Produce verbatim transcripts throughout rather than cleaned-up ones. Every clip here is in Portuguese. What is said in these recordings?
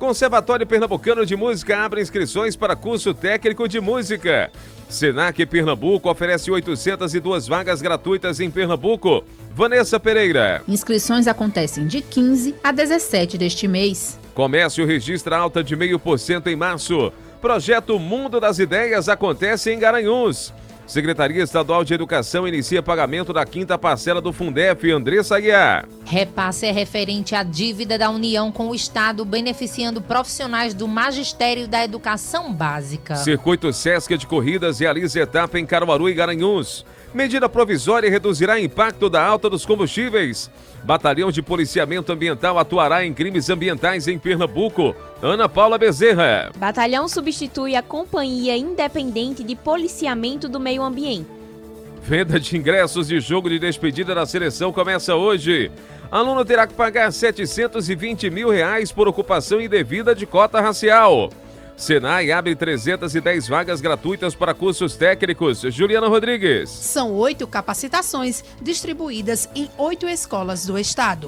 Conservatório Pernambucano de Música abre inscrições para curso técnico de música. Senac Pernambuco oferece oitocentas e duas vagas gratuitas em Pernambuco. Vanessa Pereira. Inscrições acontecem de quinze a dezessete deste mês. Comércio registra alta de zero vírgula cinco por cento em março. Projeto Mundo das Ideias acontece em Garanhuns. Secretaria Estadual de Educação inicia pagamento da quinta parcela do Fundef. Andressa Aguiar. Repasse é referente à dívida da União com o Estado, beneficiando profissionais do Magistério da Educação Básica. Circuito Sesc de Corridas realiza etapa em Caruaru e Garanhuns. Medida provisória reduzirá impacto da alta dos combustíveis. Batalhão de Policiamento Ambiental atuará em crimes ambientais em Pernambuco. Ana Paula Bezerra. Batalhão substitui a Companhia Independente de Policiamento do Meio Ambiente. Venda de ingressos de jogo de despedida da seleção começa hoje. Aluno terá que pagar setecentos e vinte mil reais por ocupação indevida de cota racial. Senai abre trezentas e dez vagas gratuitas para cursos técnicos. Juliana Rodrigues. São oito capacitações distribuídas em oito escolas do estado.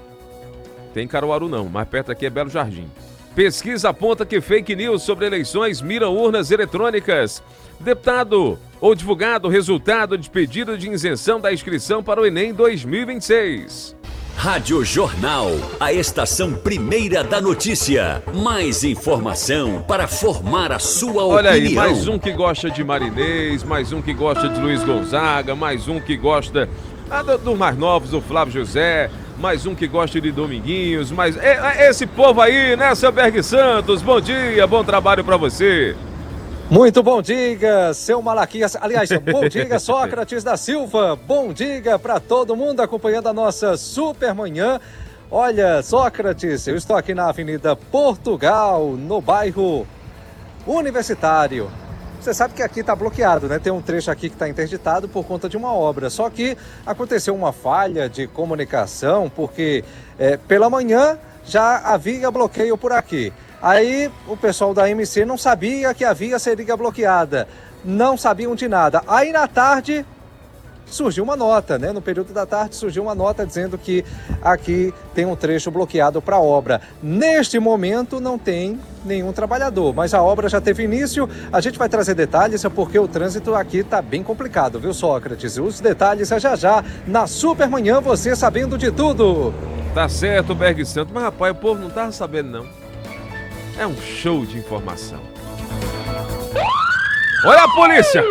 Tem Caruaru não, mais perto aqui é Belo Jardim. Pesquisa aponta que fake news sobre eleições miram urnas eletrônicas. Deputado ou divulgado o resultado de pedido de isenção da inscrição para o Enem dois mil e vinte e seis. Rádio Jornal, a estação primeira da notícia. Mais informação para formar a sua Olha opinião. Olha aí, mais um que gosta de Marinês, mais um que gosta de Luiz Gonzaga, mais um que gosta ah, dos do mais novos, do Flávio José, mais um que gosta de Dominguinhos, mais é, é esse povo aí, né, seu Berg Santos? Bom dia, bom trabalho para você. Muito bom dia, seu Malaquias. Aliás, bom dia, Sócrates da Silva. Bom dia para todo mundo acompanhando a nossa super manhã. Olha, Sócrates, eu estou aqui na Avenida Portugal, no bairro Universitário. Você sabe que aqui está bloqueado, né? Tem um trecho aqui que está interditado por conta de uma obra. Só que aconteceu uma falha de comunicação, porque é, pela manhã já havia bloqueio por aqui. Aí o pessoal da M C não sabia que a via seria bloqueada, não sabiam de nada. Aí na tarde surgiu uma nota, né? No período da tarde surgiu uma nota dizendo que aqui tem um trecho bloqueado para a obra. Neste momento não tem nenhum trabalhador, mas a obra já teve início. A gente vai trazer detalhes porque o trânsito aqui tá bem complicado, viu, Sócrates? Os detalhes é já já na Supermanhã, você sabendo de tudo. Tá certo, Berg Santos, mas rapaz, o povo não tava sabendo não. É um show de informação. Olha a polícia!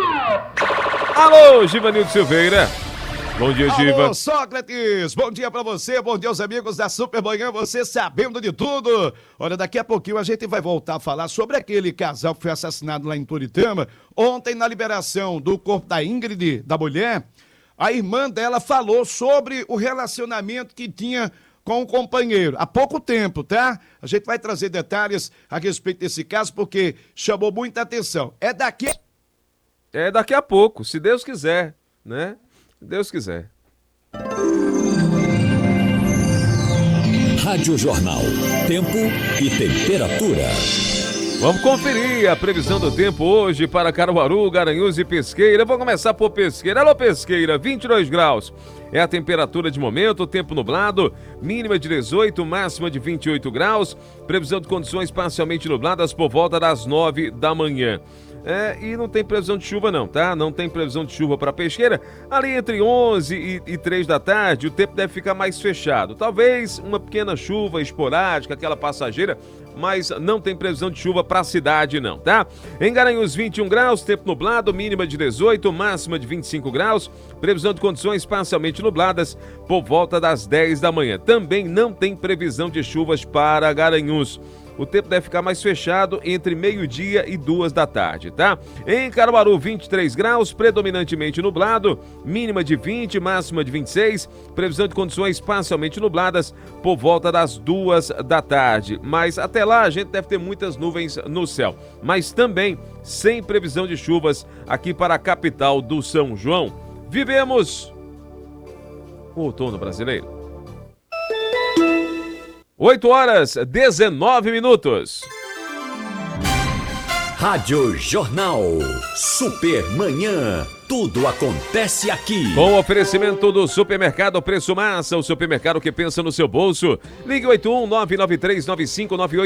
Alô, Givanildo Silveira. Bom dia, Giva. Alô, Sócrates. Bom dia pra você, bom dia aos amigos da Supermanhã, você sabendo de tudo. Olha, daqui a pouquinho a gente vai voltar a falar sobre aquele casal que foi assassinado lá em Toritama. Ontem, na liberação do corpo da Ingrid, da mulher, a irmã dela falou sobre o relacionamento que tinha com o companheiro, há pouco tempo, tá? A gente vai trazer detalhes a respeito desse caso, porque chamou muita atenção. É daqui... É daqui a pouco, se Deus quiser, né? Se Deus quiser. Rádio Jornal, tempo e temperatura. Vamos conferir a previsão do tempo hoje para Caruaru, Garanhuns e Pesqueira. Eu vou começar por Pesqueira. Alô, Pesqueira, vinte e dois graus. É a temperatura de momento, tempo nublado, mínima de dezoito, máxima de vinte e oito graus. Previsão de condições parcialmente nubladas por volta das nove da manhã. É, e não tem previsão de chuva não, tá? Não tem previsão de chuva para Pesqueira. Ali entre onze e, e três da tarde, o tempo deve ficar mais fechado. Talvez uma pequena chuva esporádica, aquela passageira, mas não tem previsão de chuva para a cidade não, tá? Em Garanhuns, vinte e um graus, tempo nublado, mínima de dezoito, máxima de vinte e cinco graus. Previsão de condições parcialmente nubladas por volta das dez da manhã. Também não tem previsão de chuvas para Garanhuns. O tempo deve ficar mais fechado entre meio-dia e duas da tarde, tá? Em Caruaru, vinte e três graus, predominantemente nublado, mínima de vinte, máxima de vinte e seis, previsão de condições parcialmente nubladas por volta das duas da tarde. Mas até lá a gente deve ter muitas nuvens no céu, mas também sem previsão de chuvas aqui para a capital do São João. Vivemos o outono brasileiro. oito horas, dezenove minutos. Rádio Jornal, Supermanhã, tudo acontece aqui. Com o oferecimento do Supermercado Preço Massa, o supermercado que pensa no seu bolso. Ligue oito um nove nove três nove cinco nove oito